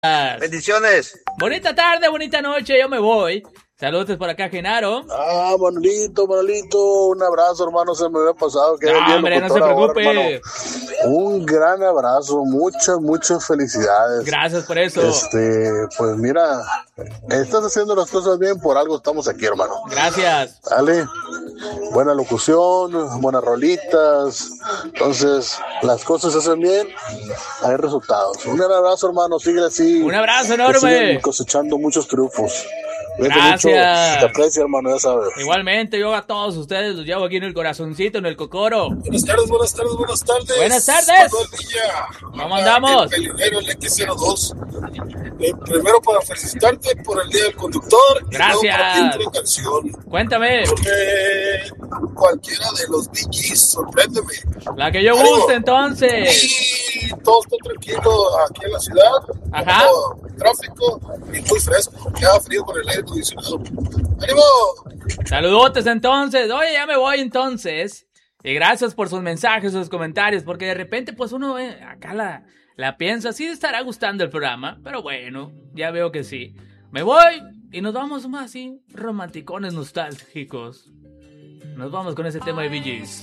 Bendiciones. Bonita tarde, bonita noche, yo me voy. Saludos por acá, Genaro. Manolito, un abrazo, hermano, se me había pasado. Que No, hombre, no se preocupe. Ahora, un gran abrazo, muchas felicidades. Gracias por eso. Pues mira, estás haciendo las cosas bien, por algo estamos aquí, hermano. Gracias. Dale, buena locución, buenas rolitas. Entonces, las cosas se hacen bien, hay resultados. Un gran abrazo, hermano, sigue así. Un abrazo que enorme. sigan cosechando muchos triunfos. Gracias. Mucho, te aprecio, hermano, ya sabes. Igualmente, yo a todos ustedes los llevo aquí en el corazoncito, en el cocoro. Buenas tardes. Buenas tardes. Manuel Villa. ¿Cómo andamos? El pelinero, el X02. Primero para felicitarte por el Día del Conductor. Gracias. Y luego para pedirte una canción. Cuéntame. Cualquiera de los Bee Gees, sorpréndeme. La que yo guste, entonces. Y todo está tranquilo aquí en la ciudad. Ajá. Tráfico y muy fresco. Queda frío con el aire acondicionado. ¡Ánimo! Saludotes entonces. Oye, ya me voy entonces. Y gracias por sus mensajes, sus comentarios, porque de repente pues uno acá la piensa, sí estará gustando el programa, pero bueno, ya veo que sí. Me voy y nos vamos más así, romanticones nostálgicos. Nos vamos con ese tema de Bee Gees.